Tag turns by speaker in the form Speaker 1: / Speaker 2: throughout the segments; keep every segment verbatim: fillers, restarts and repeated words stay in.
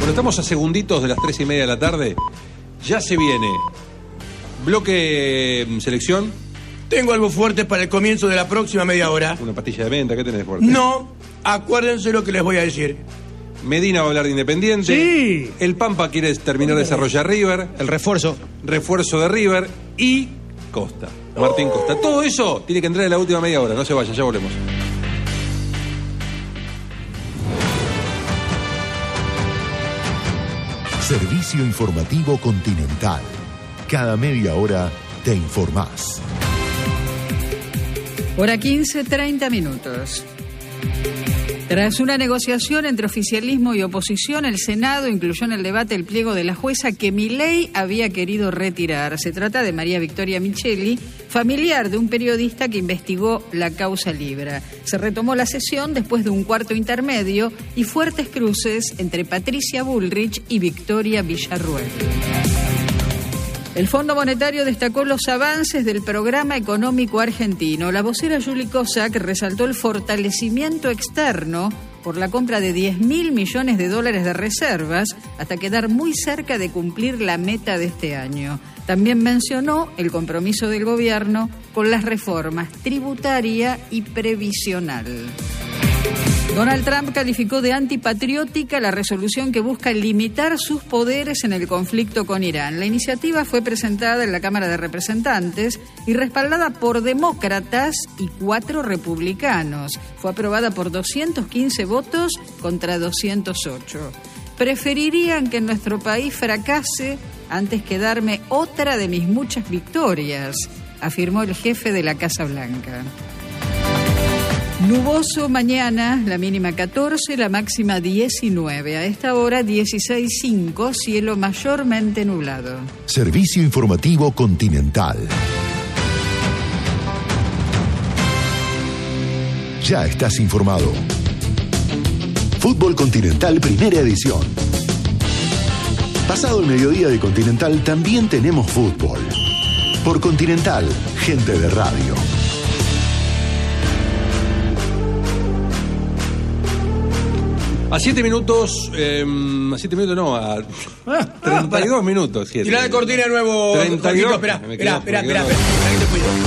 Speaker 1: Bueno, estamos a segunditos de las tres y media de la tarde. Ya se viene bloque selección.
Speaker 2: Tengo algo fuerte para el comienzo de la próxima media hora.
Speaker 1: Una pastilla de menta, ¿qué tenés fuerte?
Speaker 2: No, acuérdense lo que les voy a decir.
Speaker 1: Medina va a hablar de Independiente.
Speaker 3: Sí.
Speaker 1: El Pampa quiere terminar de desarrollar River.
Speaker 4: El refuerzo.
Speaker 1: Refuerzo de River. Y Costa. Martín Costa. Todo eso tiene que entrar en la última media hora. No se vayan, ya volvemos.
Speaker 5: Servicio Informativo Continental. Cada media hora te informás.
Speaker 6: Hora quince, treinta minutos. Tras una negociación entre oficialismo y oposición, el Senado incluyó en el debate el pliego de la jueza que Milei había querido retirar. Se trata de María Victoria Micheli, familiar de un periodista que investigó la causa Libra. Se retomó la sesión después de un cuarto intermedio y fuertes cruces entre Patricia Bullrich y Victoria Villarruel. El Fondo Monetario destacó los avances del programa económico argentino. La vocera Juli Kozak resaltó el fortalecimiento externo por la compra de diez mil millones de dólares de reservas hasta quedar muy cerca de cumplir la meta de este año. También mencionó el compromiso del gobierno con las reformas tributaria y previsional. Donald Trump calificó de antipatriótica la resolución que busca limitar sus poderes en el conflicto con Irán. La iniciativa fue presentada en la Cámara de Representantes y respaldada por demócratas y cuatro republicanos. Fue aprobada por doscientos quince votos contra doscientos ocho. Preferirían que en nuestro país fracase antes que darme otra de mis muchas victorias, afirmó el jefe de la Casa Blanca. Nuboso mañana, la mínima catorce, la máxima diecinueve. A esta hora dieciséis punto cinco, cielo mayormente nublado.
Speaker 5: Servicio Informativo Continental. Ya estás informado. Fútbol Continental, primera edición. Pasado el mediodía de Continental, también tenemos fútbol. Por Continental, gente de radio.
Speaker 1: A siete minutos, eh, a siete minutos no, a treinta y dos minutos. Siete.
Speaker 2: Tirá la cortina de nuevo.
Speaker 1: treinta y dos.
Speaker 2: Espera,
Speaker 1: Me
Speaker 2: espera,
Speaker 1: quedo-
Speaker 2: espera,
Speaker 1: me quedo-
Speaker 2: espera, espera, que te cuido.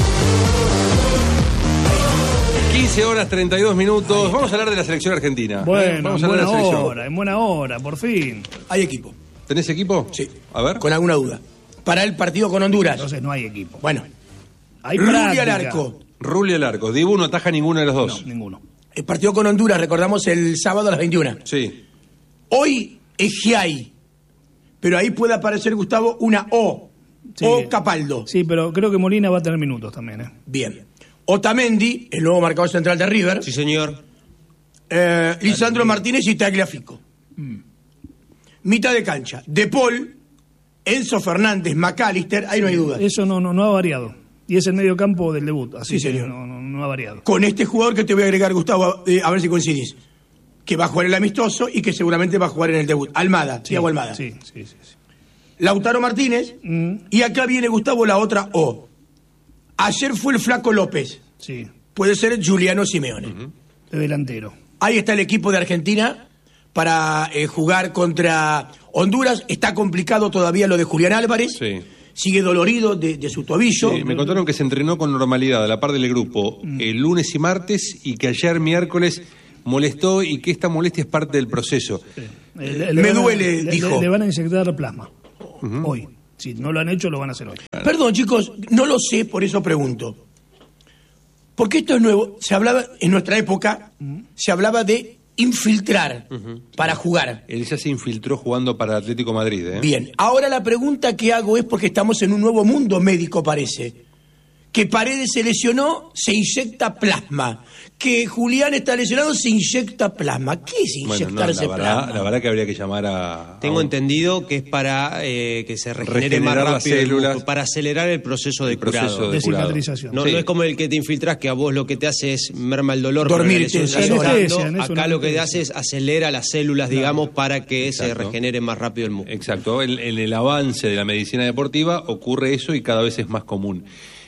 Speaker 1: quince horas, treinta y dos minutos. Vamos a hablar de la selección argentina.
Speaker 3: Bueno,
Speaker 1: Vamos
Speaker 3: en
Speaker 1: a hablar
Speaker 3: buena
Speaker 1: de la selección.
Speaker 3: hora, en buena hora, por fin.
Speaker 2: Hay equipo.
Speaker 1: ¿Tenés equipo?
Speaker 2: Sí.
Speaker 1: A ver.
Speaker 2: Con alguna duda. Para el partido con Honduras.
Speaker 3: Entonces no hay equipo.
Speaker 2: Bueno.
Speaker 3: Hay
Speaker 2: Rulli
Speaker 3: práctica.
Speaker 2: al arco.
Speaker 1: Rulli al arco. Dibu no ataja ninguno de los
Speaker 3: No,
Speaker 1: dos.
Speaker 3: ninguno.
Speaker 2: El partido con Honduras, recordamos el sábado a las veintiuna.
Speaker 1: Sí.
Speaker 2: Hoy es Giai, pero ahí puede aparecer, Gustavo, una O.
Speaker 3: Sí.
Speaker 2: O Capaldo.
Speaker 3: Sí, pero creo que Molina va a tener minutos también, ¿eh?
Speaker 2: Bien. Otamendi, el nuevo marcador central de River.
Speaker 4: Sí, señor.
Speaker 2: Eh, Lisandro Martínez y Tagliafico.
Speaker 3: Mm.
Speaker 2: Mitad de cancha. De Paul, Enzo Fernández, McAllister, ahí no hay duda.
Speaker 3: Eso no, no, no ha variado. Y es el medio campo del debut, así
Speaker 2: Sí,
Speaker 3: que
Speaker 2: señor.
Speaker 3: no, no, no ha variado.
Speaker 2: Con este jugador que te voy a agregar, Gustavo, eh, a ver si coincidís. Que va a jugar el amistoso y que seguramente va a jugar en el debut. Almada, Thiago Almada.
Speaker 3: Sí, sí, sí. sí.
Speaker 2: Lautaro Martínez.
Speaker 3: Mm.
Speaker 2: Y acá viene, Gustavo, la otra O. Ayer fue el Flaco López.
Speaker 3: Sí,
Speaker 2: Puede ser Giuliano Simeone.
Speaker 3: de delantero.
Speaker 2: Ahí está el equipo de Argentina para eh, jugar contra Honduras. Está complicado todavía lo de Julián Álvarez.
Speaker 1: Sí.
Speaker 2: Sigue dolorido de, de su tobillo.
Speaker 1: Sí, me contaron que se entrenó con normalidad a la par del grupo el lunes y martes y que ayer miércoles molestó y que esta molestia es parte del proceso.
Speaker 3: Eh, le- le
Speaker 2: Me
Speaker 3: van a-
Speaker 2: duele,
Speaker 3: le-
Speaker 2: dijo.
Speaker 3: Le, le van a inyectar plasma. Hoy. Si no lo han hecho, lo van a hacer hoy.
Speaker 2: Perdón, chicos, no lo sé, por eso pregunto. Porque esto es nuevo. Se hablaba, en nuestra época, se hablaba de infiltrar para jugar.
Speaker 1: Él ya se infiltró jugando para Atlético Madrid. ¿eh?
Speaker 2: Bien, ahora la pregunta que hago es porque estamos en un nuevo mundo médico, parece. Que Paredes se lesionó, se inyecta plasma. Que Julián está lesionado, se inyecta plasma. ¿Qué es
Speaker 1: Bueno, no,
Speaker 2: inyectarse
Speaker 1: la, verdad,
Speaker 2: plasma?
Speaker 1: la verdad que habría que llamar a...
Speaker 4: Tengo
Speaker 1: a un-
Speaker 4: entendido que es para eh, que se regenere
Speaker 1: Regenerar
Speaker 4: más
Speaker 1: las
Speaker 4: rápido el
Speaker 1: células.
Speaker 4: músculo, para acelerar el proceso de
Speaker 1: el proceso
Speaker 4: curado.
Speaker 1: de
Speaker 3: De
Speaker 1: curado.
Speaker 3: cicatrización.
Speaker 4: No,
Speaker 1: Sí.
Speaker 4: no es como el que te infiltras, que a vos lo que te hace es merma el dolor. pero
Speaker 2: Dormirte,
Speaker 4: la lesión
Speaker 2: sí,
Speaker 4: sigue
Speaker 2: anestesia,
Speaker 4: estando.
Speaker 3: no es una
Speaker 4: Acá lo que te
Speaker 3: anestesia.
Speaker 4: hace es acelera las células, digamos, para que se
Speaker 1: Exacto.
Speaker 4: regenere más rápido el músculo.
Speaker 1: Exacto, en, en el avance de la medicina deportiva ocurre eso y cada vez es más común.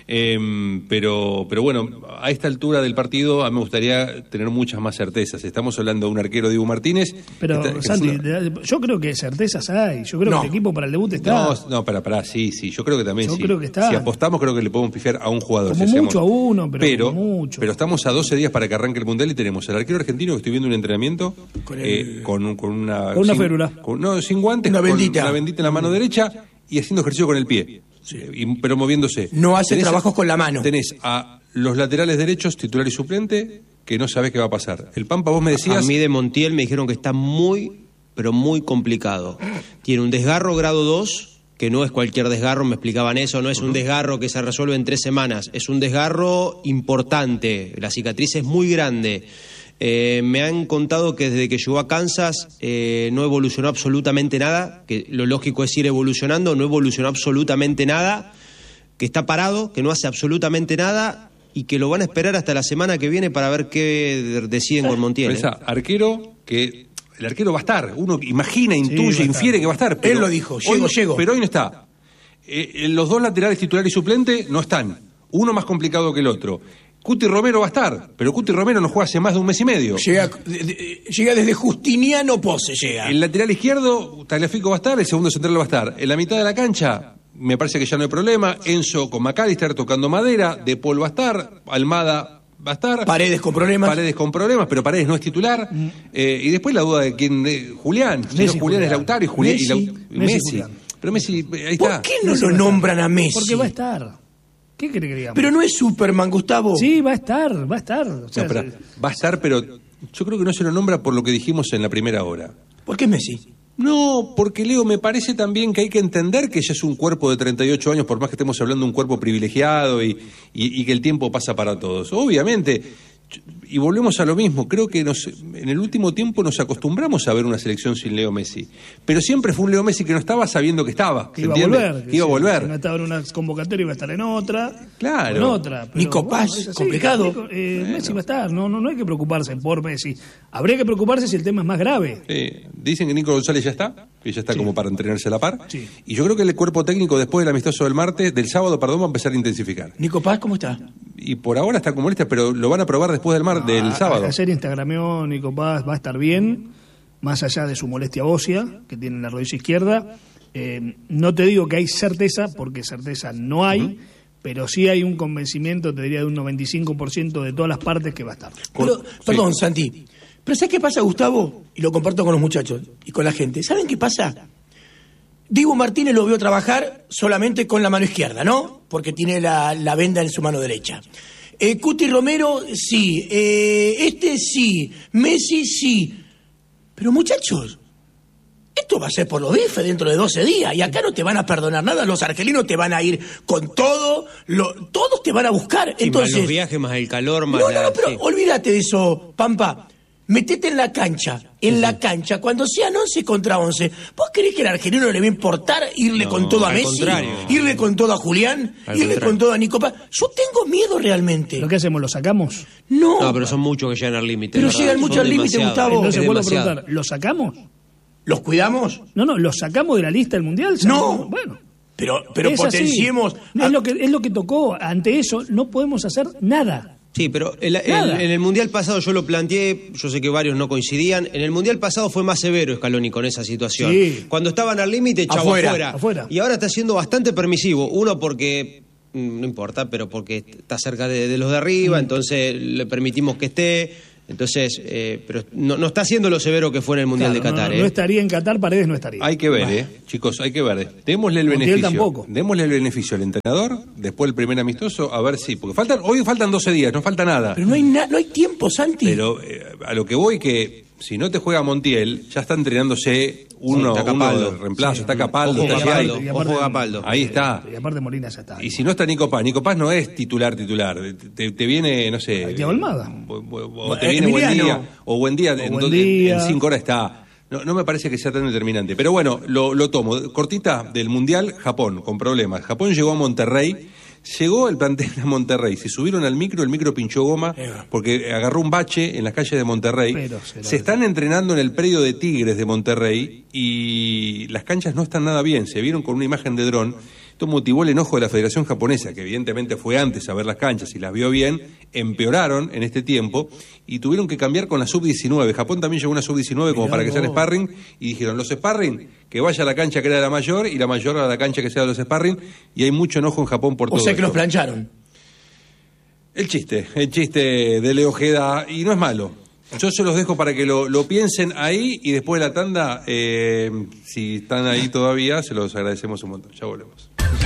Speaker 1: Eh, pero, pero bueno, a esta altura del partido a mí me gustaría tener muchas más certezas. Estamos hablando de un arquero, Dibu Martínez.
Speaker 3: Pero,
Speaker 1: está,
Speaker 3: Santi,
Speaker 1: una...
Speaker 3: yo creo que certezas hay. Yo creo
Speaker 2: no.
Speaker 3: que el equipo para el debut está.
Speaker 1: No, no, para, para, sí, sí, yo creo que también
Speaker 3: yo
Speaker 1: sí.
Speaker 3: Creo que está.
Speaker 1: Si apostamos, creo que le podemos pifiar a un jugador.
Speaker 3: Como
Speaker 1: si
Speaker 3: mucho
Speaker 1: hacemos...
Speaker 3: a uno, pero,
Speaker 1: pero,
Speaker 3: mucho.
Speaker 1: pero estamos a doce días para que arranque el Mundial y tenemos al arquero argentino que estoy viendo un entrenamiento
Speaker 2: con, el...
Speaker 1: eh, con, con una...
Speaker 3: Con una
Speaker 1: sin,
Speaker 3: férula.
Speaker 1: Con, no, sin guantes,
Speaker 2: una
Speaker 1: con
Speaker 2: bendita.
Speaker 1: una bendita en la mano derecha y haciendo ejercicio con el pie. Sí. Y, pero moviéndose.
Speaker 2: No hace
Speaker 1: tenés
Speaker 2: trabajos
Speaker 1: a,
Speaker 2: con la mano.
Speaker 1: Tenés a los laterales derechos, titular y suplente, que no sabés qué va a pasar. El Pampa, vos me decías...
Speaker 4: A mí de Montiel me dijeron que está muy, pero muy complicado. Tiene un desgarro grado dos, que no es cualquier desgarro, me explicaban eso, no es un desgarro que se resuelve en tres semanas, es un desgarro importante, la cicatriz es muy grande. Eh, me han contado que desde que llegó a Kansas eh, no evolucionó absolutamente nada, que lo lógico es ir evolucionando, no evolucionó absolutamente nada, que está parado, que no hace absolutamente nada y que lo van a esperar hasta la semana que viene para ver qué deciden con Montiel.
Speaker 1: Pensá,
Speaker 4: ¿eh?
Speaker 1: arquero que... El arquero va a estar, uno imagina, intuye,
Speaker 3: sí,
Speaker 1: infiere que va a estar. Pero
Speaker 2: Él lo dijo, llego,
Speaker 1: hoy,
Speaker 2: llego.
Speaker 1: Pero hoy no está. Eh, los dos laterales titular y suplente no están. Uno más complicado que el otro. Cuti Romero va a estar, pero Cuti Romero no juega hace más de un mes y medio.
Speaker 2: Llega, de, de, llega desde Justiniano Pose, llega.
Speaker 1: El lateral izquierdo, Tagliafico va a estar, el segundo central va a estar. En la mitad de la cancha, me parece que ya no hay problema. Enzo con McAllister tocando madera, De Paul va a estar, Almada va a estar.
Speaker 2: Paredes con problemas.
Speaker 1: Paredes con problemas, pero Paredes no es titular. Mm. Eh, y después la duda de quién, eh, Julián. Si no, Julián, Julián es Lautaro y Julián
Speaker 2: Messi,
Speaker 1: y Laut-
Speaker 3: Messi,
Speaker 1: Messi.
Speaker 3: Julián.
Speaker 1: Pero Messi, ahí
Speaker 2: ¿Por
Speaker 1: está.
Speaker 2: qué no
Speaker 3: Messi
Speaker 2: lo
Speaker 3: va a
Speaker 2: nombran
Speaker 3: estar.
Speaker 2: a Messi?
Speaker 3: Porque va a estar. ¿Qué cree que digamos?
Speaker 2: Pero no es Superman, Gustavo.
Speaker 3: Sí, va a estar, va a estar. O sea,
Speaker 1: No, pero va a estar, pero yo creo que no se lo nombra por lo que dijimos en la primera hora.
Speaker 2: ¿Por qué Messi?
Speaker 1: No, porque Leo, me parece también que hay que entender que ya es un cuerpo de treinta y ocho años, por más que estemos hablando de un cuerpo privilegiado y, y, y que el tiempo pasa para todos. Obviamente, y volvemos a lo mismo, creo que nos, en el último tiempo nos acostumbramos a ver una selección sin Leo Messi, pero siempre fue un Leo Messi que no estaba sabiendo que estaba,
Speaker 3: que
Speaker 1: ¿se
Speaker 3: iba
Speaker 1: entiende?
Speaker 3: a volver.
Speaker 1: Que iba a volver.
Speaker 3: Si no estaba en una convocatoria, iba a estar en otra.
Speaker 1: Claro.
Speaker 3: En otra. Pero,
Speaker 2: Nico Paz,
Speaker 3: bueno, es así.
Speaker 2: complicado.
Speaker 3: Nico, eh, bueno. Messi va a estar, no, no, no hay que preocuparse por Messi. Habría que preocuparse si el tema es más grave.
Speaker 1: Sí. Dicen que Nico González ya está, que ya está sí. como para entrenarse a la par.
Speaker 3: Sí.
Speaker 1: Y yo creo que el cuerpo técnico después del amistoso del martes, del sábado, perdón, va a empezar a intensificar.
Speaker 2: Nico Paz, ¿cómo está?
Speaker 1: Y por ahora está como lista, pero lo van a probar después del mar, ah, del sábado.
Speaker 3: Ayer instagrameó Nico Paz, va a estar bien, más allá de su molestia ósea que tiene en la rodilla izquierda. Eh, no te digo que hay certeza, porque certeza no hay, uh-huh. pero sí hay un convencimiento, te diría, de un noventa y cinco por ciento de todas las partes que va a estar.
Speaker 2: Pero, sí. Perdón, Santi, pero ¿sabes qué pasa, Gustavo? Y lo comparto con los muchachos y con la gente. ¿Saben qué pasa? Dibu Martínez lo vio trabajar solamente con la mano izquierda, ¿no? Porque tiene la, la venda en su mano derecha. Eh, Cuti Romero, sí. Eh, este, sí. Messi, sí. Pero, muchachos, esto va a ser por los bifes dentro de doce días. Y acá no te van a perdonar nada. Los argelinos te van a ir con todo. Lo, todos te van a buscar.
Speaker 4: Sí,
Speaker 2: Entonces,
Speaker 4: más los viajes, más el calor, más...
Speaker 2: No,
Speaker 4: la,
Speaker 2: no, no, pero
Speaker 4: sí.
Speaker 2: olvídate de eso, Pampa. Metete en la cancha, en sí, la sí. cancha, cuando sean once contra once, ¿vos creés que al argelino le va a importar irle
Speaker 4: no,
Speaker 2: con todo a
Speaker 4: al
Speaker 2: Messi?
Speaker 4: Contrario.
Speaker 2: ¿Irle con todo a Julián?
Speaker 4: Al
Speaker 2: ¿Irle
Speaker 4: contrario.
Speaker 2: con todo a Nico Paz? Yo tengo miedo realmente.
Speaker 3: ¿Lo que hacemos? ¿Lo sacamos?
Speaker 2: No.
Speaker 4: No, pero son muchos que llegan al límite.
Speaker 2: Pero
Speaker 4: ¿verdad?
Speaker 2: llegan mucho
Speaker 4: Son
Speaker 2: al límite,
Speaker 4: demasiado.
Speaker 2: Gustavo.
Speaker 3: Entonces
Speaker 4: Es
Speaker 3: vuelvo a
Speaker 4: demasiado.
Speaker 3: preguntar, ¿lo sacamos?
Speaker 2: ¿Los cuidamos?
Speaker 3: No, no, ¿lo sacamos de la lista del Mundial?
Speaker 2: No.
Speaker 3: Bueno.
Speaker 2: Pero, pero
Speaker 3: es
Speaker 2: potenciemos...
Speaker 3: así. Es lo, que, es lo que tocó. Ante eso no podemos hacer nada.
Speaker 4: Sí, pero el, el, en el Mundial pasado yo lo planteé, yo sé que varios no coincidían, en el Mundial pasado fue más severo Scaloni con esa situación.
Speaker 3: Sí.
Speaker 4: Cuando estaban al límite, chavo,
Speaker 2: Afuera,
Speaker 4: afuera.
Speaker 3: afuera.
Speaker 4: Y ahora está siendo bastante permisivo, uno porque, no importa, pero porque está cerca de, de los de arriba, mm. entonces le permitimos que esté... Entonces, eh, pero no, no está haciendo lo severo que fue en el Mundial
Speaker 3: Claro,
Speaker 4: de Qatar.
Speaker 3: No,
Speaker 4: ¿eh?
Speaker 3: no estaría en Qatar, Paredes no estaría.
Speaker 1: Hay que ver, ¿eh? Chicos, hay que ver. Démosle el
Speaker 3: Montiel
Speaker 1: beneficio.
Speaker 3: tampoco.
Speaker 1: Démosle el beneficio al entrenador, después el primer amistoso, a ver si. Porque faltan, hoy faltan doce días, no falta nada.
Speaker 2: Pero no hay, na, no hay tiempo, Santi.
Speaker 1: Pero eh, a lo que voy que si no te juega Montiel, ya está entrenándose uno,
Speaker 4: Sí, está
Speaker 1: uno
Speaker 4: Capaldo.
Speaker 1: de reemplazo,
Speaker 3: Sí.
Speaker 1: está Capaldo,
Speaker 4: Ojo
Speaker 1: está
Speaker 4: Capaldo,
Speaker 1: Fiay.
Speaker 3: Y
Speaker 4: ojo
Speaker 3: aparte-
Speaker 4: Capaldo.
Speaker 1: Ahí está.
Speaker 3: Y aparte Molina ya está.
Speaker 1: Y si no está Nico Paz, Nico Paz no es titular, titular. Te, te viene, no sé.
Speaker 3: Ahí te Almada.
Speaker 1: O, o- o te
Speaker 2: Eh,
Speaker 1: viene buen
Speaker 2: Emiliano.
Speaker 1: día. O buen día,
Speaker 3: O
Speaker 1: en,
Speaker 3: buen
Speaker 1: donde-
Speaker 3: día.
Speaker 1: en cinco horas está. No, no me parece que sea tan determinante. Pero bueno, lo, lo tomo. Cortita del Mundial, Japón, con problemas. Japón llegó a Monterrey. Llegó el plantel a Monterrey, se subieron al micro, el micro pinchó goma porque agarró un bache en las calles de Monterrey.
Speaker 3: Pero se
Speaker 1: Se están entrenando en el predio de Tigres de Monterrey y las canchas no están nada bien. Se vieron con una imagen de dron. Esto motivó el enojo de la Federación Japonesa, que evidentemente fue antes a ver las canchas y las vio bien, empeoraron en este tiempo y tuvieron que cambiar con la sub diecinueve. Japón también llegó una sub diecinueve como
Speaker 2: Mirá
Speaker 1: para que sean
Speaker 2: vos.
Speaker 1: sparring, y dijeron, los sparring, que vaya a la cancha que era de la mayor, y la mayor a la cancha que sea de los sparring, y hay mucho enojo en Japón por
Speaker 2: O
Speaker 1: todo
Speaker 2: sea que
Speaker 1: esto.
Speaker 2: los plancharon.
Speaker 1: El chiste, el chiste de Leo Ojeda, y no es malo. Yo se los dejo para que lo, lo piensen ahí, y después de la tanda, eh, si están ahí todavía, se los agradecemos un montón. Ya volvemos.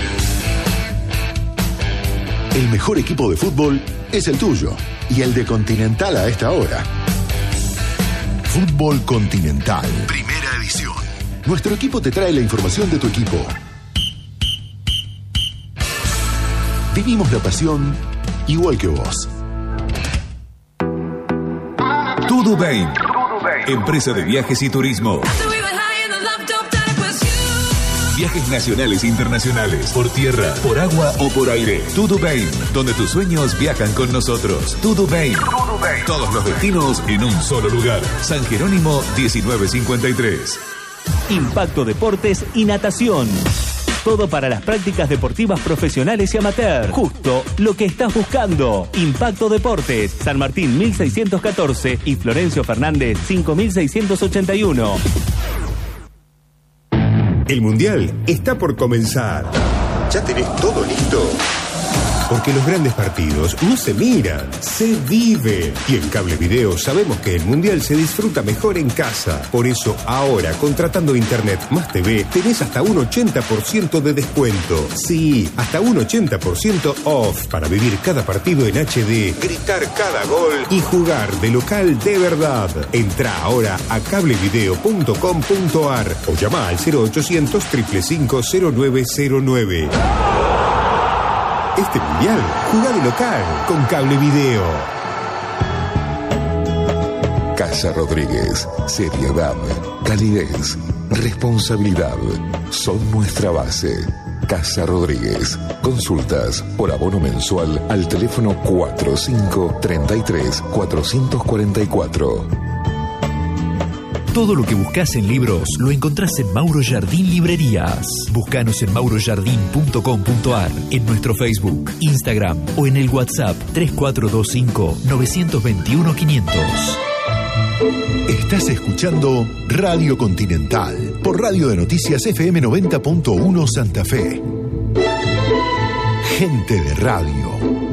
Speaker 5: El mejor equipo de fútbol es el tuyo y el de Continental a esta hora. Fútbol Continental, primera edición. Nuestro equipo te trae la información de tu equipo. Vivimos la pasión igual que vos.
Speaker 7: Tudubain, empresa de viajes y turismo. Viajes nacionales e internacionales, por tierra, por agua o por aire. Tudubain, donde tus sueños viajan con nosotros. Tudubain, todos los destinos en un solo lugar. San Jerónimo diecinueve cincuenta y tres.
Speaker 8: Impacto Deportes y Natación. Todo para las prácticas deportivas profesionales y amateur. Justo lo que estás buscando. Impacto Deportes, San Martín mil seiscientos catorce y Florencio Fernández cinco mil seiscientos ochenta y uno.
Speaker 9: El Mundial está por comenzar. ¿Ya tenés todo listo? Porque los grandes partidos no se miran, se viven. Y en Cable Video sabemos que el Mundial se disfruta mejor en casa. Por eso ahora, contratando Internet más T V, tenés hasta un ochenta por ciento de descuento. Sí, hasta un ochenta por ciento off para vivir cada partido en H D, gritar cada gol y jugar de local de verdad. Entrá ahora a cablevideo punto com punto ar o llama al cero ochocientos, cinco cinco cinco, cero nueve cero nueve. Este mundial, jugá de local con Cable Video.
Speaker 10: Casa Rodríguez. Seriedad, calidez, responsabilidad son nuestra base. Casa Rodríguez. Consultas por abono mensual al teléfono cuatro cinco tres tres, cuatro cuatro cuatro.
Speaker 11: Todo lo que buscas en libros lo encontrás en Mauro Jardín Librerías. Búscanos en mauro jardín punto com punto ar, en nuestro Facebook, Instagram o en el WhatsApp tres cuatro dos cinco, nueve dos uno, quinientos.
Speaker 5: Estás escuchando Radio Continental por Radio de Noticias F M noventa punto uno Santa Fe. Gente de radio.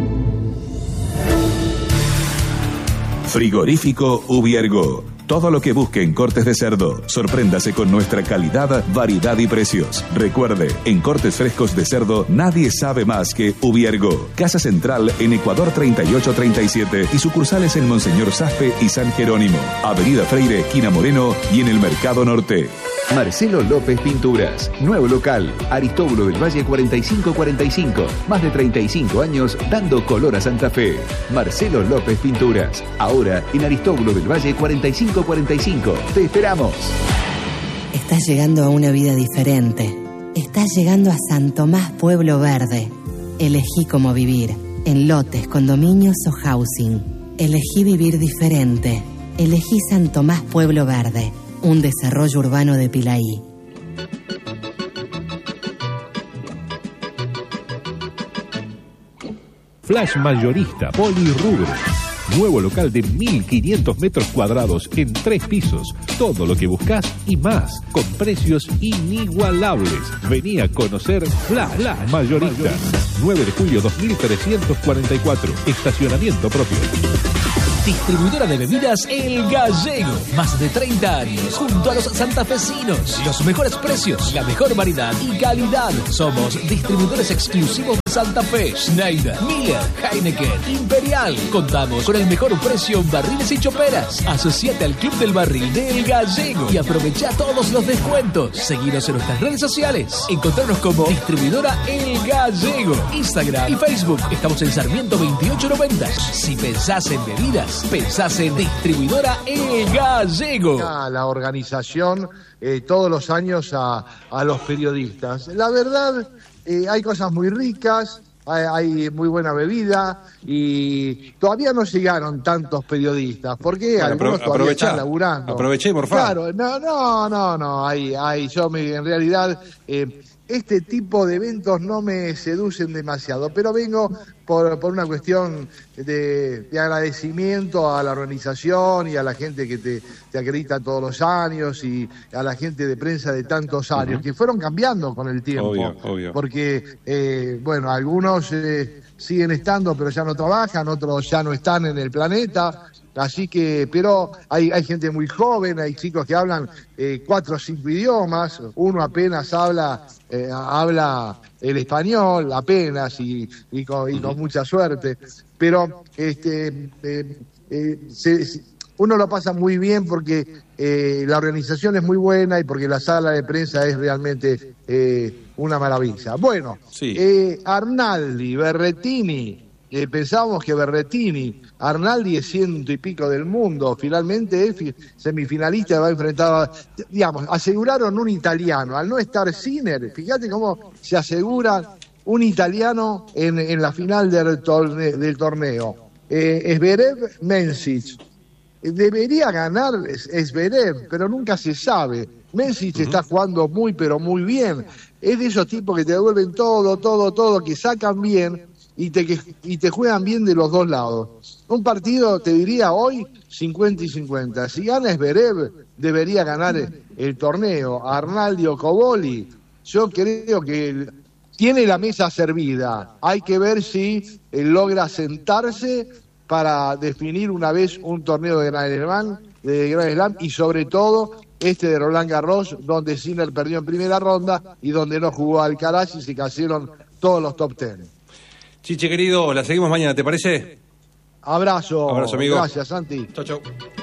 Speaker 7: Frigorífico Ubiergo. Todo lo que busque en cortes de cerdo. Sorpréndase con nuestra calidad, variedad y precios. Recuerde, en cortes frescos de cerdo, nadie sabe más que Ubiergo. Casa Central en Ecuador treinta y ocho treinta y siete y sucursales en Monseñor Zafpe y San Jerónimo. Avenida Freire, esquina Moreno y en el Mercado Norte.
Speaker 12: Marcelo López Pinturas, nuevo local, Aristóbulo del Valle cuarenta y cinco cuarenta y cinco, más de treinta y cinco años dando color a Santa Fe. Marcelo López Pinturas, ahora en Aristóbulo del Valle cuarenta y cinco cuarenta y cinco. Te esperamos.
Speaker 13: Estás llegando a una vida diferente. Estás llegando a San Tomás Pueblo Verde. Elegí cómo vivir, en lotes, condominios o housing. Elegí vivir diferente. Elegí San Tomás Pueblo Verde. Un desarrollo urbano de Pilaí.
Speaker 14: Flash Mayorista Polirrubro. Nuevo local de mil quinientos metros cuadrados en tres pisos. Todo lo que buscas y más, con precios inigualables. Vení a conocer Flash, Flash Mayorista. nueve de julio dos mil trescientos cuarenta y cuatro. Estacionamiento propio.
Speaker 15: Distribuidora de bebidas El Gallego. Más de treinta años junto a los santafesinos. Los mejores precios, la mejor variedad y calidad. Somos distribuidores exclusivos de Santa Fe. Schneider, Miller, Heineken, Imperial. Contamos con el mejor precio en barriles y choperas. Asociate al Club del Barril de El Gallego y aprovecha todos los descuentos. Seguinos en nuestras redes sociales. Encontrarnos como Distribuidora El Gallego. Instagram y Facebook. Estamos en Sarmiento veintiocho noventa. Si pensás en bebidas, pensás en Distribuidora El Gallego.
Speaker 16: A la organización eh, todos los años a, a los periodistas. La verdad, eh, hay cosas muy ricas, hay, hay muy buena bebida y todavía no llegaron tantos periodistas, porque bueno, algunos apro- todavía están laburando.
Speaker 1: Aproveché, por favor.
Speaker 16: Claro, no, no, no, no, hay, hay, yo me, en realidad... Eh, Este tipo de eventos no me seducen demasiado, pero vengo por, por una cuestión de, de agradecimiento a la organización y a la gente que te, te acredita todos los años y a la gente de prensa de tantos años, uh-huh. que fueron cambiando con el tiempo.
Speaker 1: Obvio, obvio.
Speaker 16: Porque, eh, bueno, algunos eh, siguen estando pero ya no trabajan, otros ya no están en el planeta. Así que, pero hay, hay gente muy joven, hay chicos que hablan eh, cuatro o cinco idiomas, uno apenas habla eh, habla el español, apenas, y, y, con, y con mucha suerte, pero este eh, eh, se, se, uno lo pasa muy bien porque eh, la organización es muy buena y porque la sala de prensa es realmente eh, una maravilla. Bueno,
Speaker 1: sí.
Speaker 16: eh, Arnaldi, Berretini... Eh, pensábamos que Berretini, Arnaldi es ciento y pico del mundo, finalmente es semifinalista, va a enfrentar, a, digamos, aseguraron un italiano, al no estar Sinner, fíjate cómo se asegura un italiano en, en la final del, torne, del torneo. Eh, Zverev, Mencic, debería ganar Zverev, pero nunca se sabe. Mencic uh-huh. está jugando muy, pero muy bien, es de esos tipos que te devuelven todo, todo, todo, que sacan bien, y te, y te juegan bien de los dos lados. Un partido, te diría hoy, cincuenta y cincuenta. Si gana Zverev, debería ganar el, el torneo. Arnaldi o Cobolli, yo creo que tiene la mesa servida. Hay que ver si él logra sentarse para definir una vez un torneo de Grand Slam, de Grand Slam y sobre todo este de Roland Garros, donde Sinner perdió en primera ronda y donde no jugó Alcaraz y se cayeron todos los top ten.
Speaker 1: Chiche, querido, la seguimos mañana, ¿te parece?
Speaker 16: Abrazo.
Speaker 1: Abrazo, amigo.
Speaker 16: Gracias, Santi.
Speaker 1: Chau, chau.